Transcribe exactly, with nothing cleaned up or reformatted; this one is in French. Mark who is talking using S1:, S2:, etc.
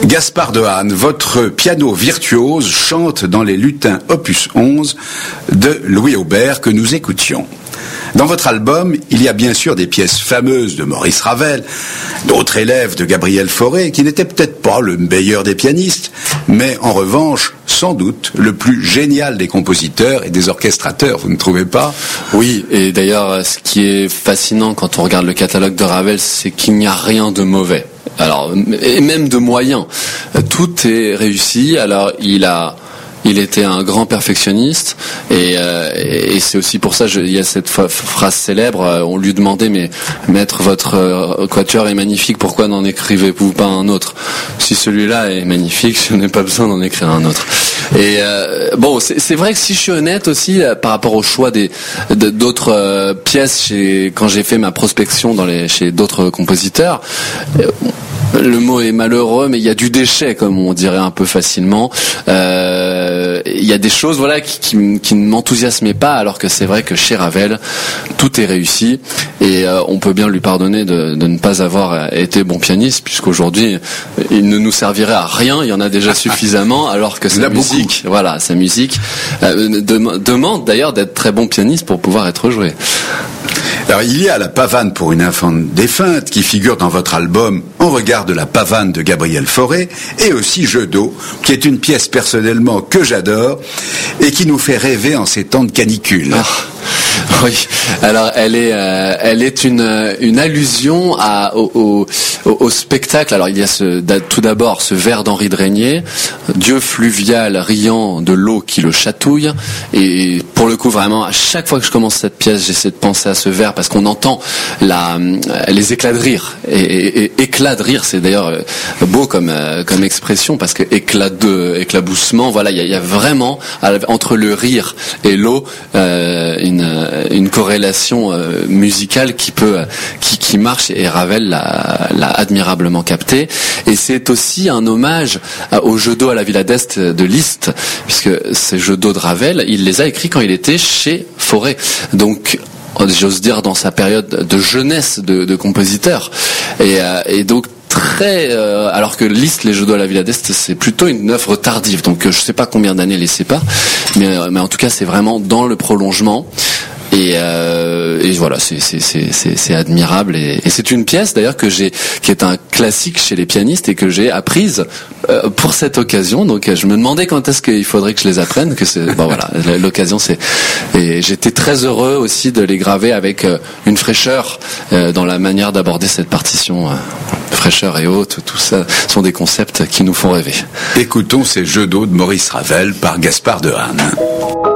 S1: Gaspard de Hahn, votre piano virtuose chante dans les lutins opus onze de Louis Aubert que nous écoutions. Dans votre album, il y a bien sûr des pièces fameuses de Maurice Ravel, d'autres élèves de Gabriel Fauré, qui n'étaient peut-être pas le meilleur des pianistes, mais en revanche, sans doute, le plus génial des compositeurs et des orchestrateurs, vous ne trouvez pas ?
S2: Oui, et d'ailleurs, ce qui est fascinant quand on regarde le catalogue de Ravel, c'est qu'il n'y a rien de mauvais. Alors, et même de moyen. Tout est réussi. Alors, il a... Il était un grand perfectionniste et, euh, et c'est aussi pour ça je, il y a cette phrase célèbre. On lui demandait mais maître, votre euh, quatuor est magnifique, pourquoi n'en écrivez-vous pas un autre ? Si celui-là est magnifique, je n'ai pas besoin d'en écrire un autre. Et euh, bon, c'est, c'est vrai que si je suis honnête aussi euh, par rapport au choix des de, d'autres euh, pièces chez, quand j'ai fait ma prospection dans les chez d'autres compositeurs. Euh, Le mot est malheureux, mais il y a du déchet, comme on dirait un peu facilement. Euh, il y a des choses, voilà, qui, qui, qui ne m'enthousiasmaient pas, alors que c'est vrai que chez Ravel, tout est réussi et euh, on peut bien lui pardonner de, de ne pas avoir été bon pianiste, puisqu'aujourd'hui, il ne nous servirait à rien. Il y en a déjà suffisamment, alors que sa musique, beaucoup. voilà, sa musique euh, de, demande d'ailleurs d'être très bon pianiste pour pouvoir être joué.
S1: Alors, il y a la pavane pour une infante défunte qui figure dans votre album En regard de la pavane de Gabriel Fauré, et aussi Jeu d'eau, qui est une pièce personnellement que j'adore et qui nous fait rêver en ces temps de canicule.
S2: Ah. Oui, alors elle est, euh, elle est une une allusion à au, au, au spectacle. Alors il y a ce, tout d'abord ce vers d'Henri de Régnier, Dieu fluvial riant de l'eau qui le chatouille. Et pour le coup vraiment, à chaque fois que je commence cette pièce, j'essaie de penser à ce vers parce qu'on entend la les éclats de rire. Et, et, et éclat de rire, c'est d'ailleurs beau comme comme expression parce que éclat de éclaboussement. Voilà, il y a, il y a vraiment entre le rire et l'eau euh, une une corrélation euh, musicale qui peut qui qui marche et Ravel l'a, l'a admirablement capté. Et c'est aussi un hommage au jeu d'eau à la Villa d'Est de Liszt, puisque ces jeux d'eau de Ravel, il les a écrits quand il était chez Fauré. Donc j'ose dire dans sa période de jeunesse de, de compositeur. Et, euh, et donc très euh, alors que Liszt, les jeux d'eau à la Villa d'Est, c'est plutôt une œuvre tardive. Donc je sais pas combien d'années les sépare, mais euh, mais en tout cas c'est vraiment dans le prolongement. Et, euh, et voilà, c'est, c'est, c'est, c'est, c'est admirable et, et c'est une pièce d'ailleurs que j'ai, qui est un classique chez les pianistes et que j'ai apprise euh, pour cette occasion. Donc je me demandais quand est-ce qu'il faudrait que je les apprenne. Que c'est, bon voilà, l'occasion c'est. Et j'étais très heureux aussi de les graver avec euh, une fraîcheur euh, dans la manière d'aborder cette partition. Euh, fraîcheur et haute, tout ça sont des concepts qui nous font rêver.
S1: Écoutons ces jeux d'eau de Maurice Ravel par Gaspard de Hahn.